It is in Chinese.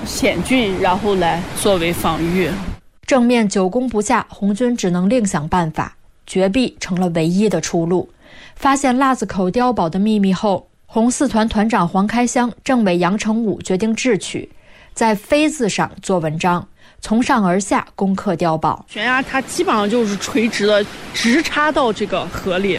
险峻，然后来作为防御。 正面久攻不下，红军只能另想办法，绝壁成了唯一的出路。发现腊子口碉堡的秘密后，红四团团长黄开湘、政委杨成武决定智取，在飞字上做文章，从上而下攻克碉堡。 悬崖它基本上就是垂直的，直插到这个河里。